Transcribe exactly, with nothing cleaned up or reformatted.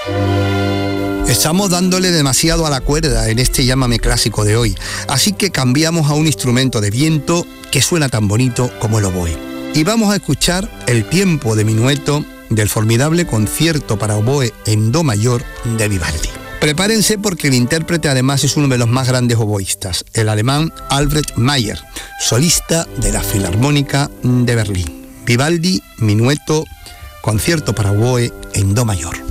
Estamos dándole demasiado a la cuerda en este Llámame clásico de hoy, así que cambiamos a un instrumento de viento que suena tan bonito como el oboe. Y vamos a escuchar El tiempo de minueto del formidable concierto para oboe en do mayor de Vivaldi. Prepárense porque el intérprete además es uno de los más grandes oboístas, el alemán Albrecht Meyer, solista de la Filarmónica de Berlín. Vivaldi, minueto, concierto para oboe en do mayor.